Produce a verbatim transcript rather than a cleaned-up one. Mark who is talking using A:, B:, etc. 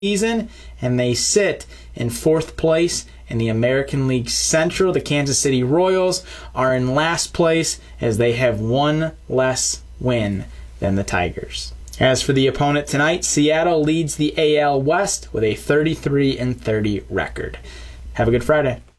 A: season, and they sit in fourth place in the American League Central. The Kansas City Royals are in last place as they have one less win than the Tigers. As for the opponent tonight, Seattle leads the A L West with a thirty-three and thirty record. Have a good Friday.